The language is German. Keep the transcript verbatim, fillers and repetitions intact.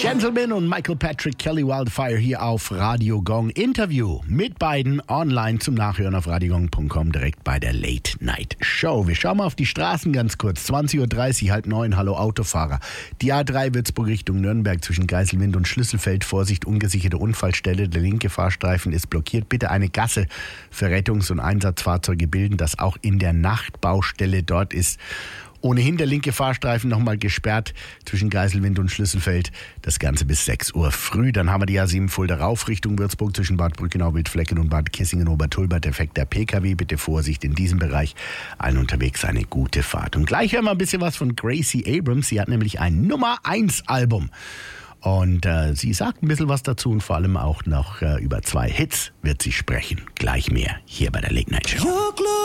Gentleman und Michael Patrick Kelly Wildfire hier auf Radio Gong. Interview mit beiden online zum Nachhören auf radiogong punkt com, direkt bei der Late Night Show. Wir schauen mal auf die Straßen ganz kurz. zwanzig Uhr dreißig, halb neun, hallo Autofahrer. Die A drei Würzburg Richtung Nürnberg zwischen Geiselwind und Schlüsselfeld. Vorsicht, ungesicherte Unfallstelle. Der linke Fahrstreifen ist blockiert. Bitte eine Gasse für Rettungs- und Einsatzfahrzeuge bilden, das auch in der Nachtbaustelle dort ist. Ohnehin der linke Fahrstreifen nochmal gesperrt zwischen Geiselwind und Schlüsselfeld. Das Ganze bis sechs Uhr früh. Dann haben wir die A sieben Fulda rauf Richtung Würzburg zwischen Bad Brückenau, Wildflecken und Bad Kissingen-Obertulbert. Defekter P K W. Bitte Vorsicht in diesem Bereich. Allen unterwegs eine gute Fahrt. Und gleich hören wir ein bisschen was von Gracie Abrams. Sie hat nämlich ein Nummer eins Album. Und äh, sie sagt ein bisschen was dazu und vor allem auch noch äh, über zwei Hits wird sie sprechen. Gleich mehr hier bei der Late Night Show.